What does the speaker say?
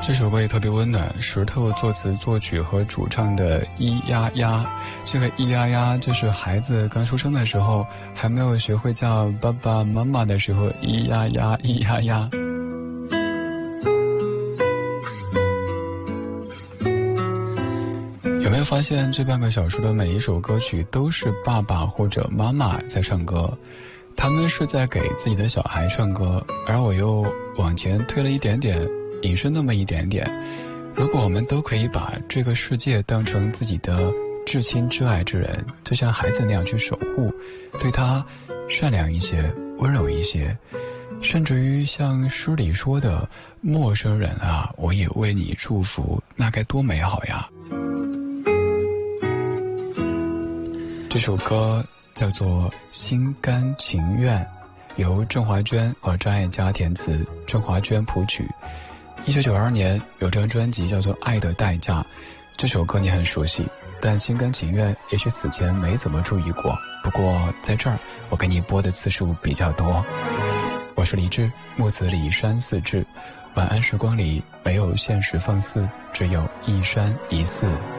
这首歌也特别温暖，石头作词作曲和主唱的咿呀呀。这个咿呀呀就是孩子刚出生的时候还没有学会叫爸爸妈妈的时候，咿呀呀咿呀呀。有没有发现这半个小时的每一首歌曲都是爸爸或者妈妈在唱歌，他们是在给自己的小孩唱歌，而我又往前推了一点点，引申那么一点点。如果我们都可以把这个世界当成自己的至亲至爱之人，就像孩子那样去守护，对他善良一些，温柔一些，甚至于像诗里说的，陌生人啊，我也为你祝福，那该多美好呀。这首歌叫做《心甘情愿》，由郑华娟和张艾嘉填词，郑华娟谱曲。1992年有张专辑叫做《爱的代价》，这首歌你很熟悉，但心甘情愿也许此前没怎么注意过，不过在这儿我给你播的次数比较多。我是李志，木子李山四志，晚安时光里没有现实放肆，只有一山一寺。